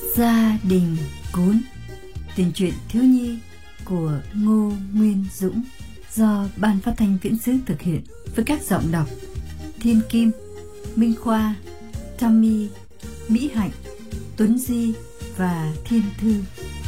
Gia đình cún, tiền truyện thiếu nhi của Ngô Nguyên Dũng, do Ban Phát thanh Viễn xứ thực hiện, với các giọng đọc Thiên Kim, Minh Khoa, Tammy, Mỹ Hạnh, Tuấn Di và Thiên Thư.